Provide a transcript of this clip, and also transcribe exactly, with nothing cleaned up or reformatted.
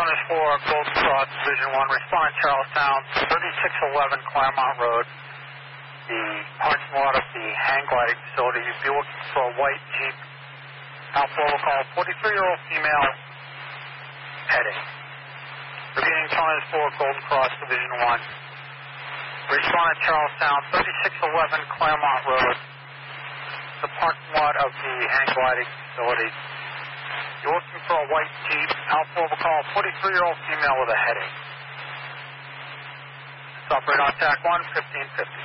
Challenge four, Golden Cross, Division one, respond Charlestown, thirty-six eleven Claremont Road, the parking lot of the hang gliding facility. You'd be looking for a white Jeep. Alpha will call forty-three-year-old female, heading. Repeating Challenge four, Golden Cross, Division one, respond Charlestown, thirty-six eleven Claremont Road, the parking lot of the hang gliding facility. You're looking for a white Jeep. Alpha will call forty-three-year-old female with a headache. Stop right on tack one, fifteen fifty.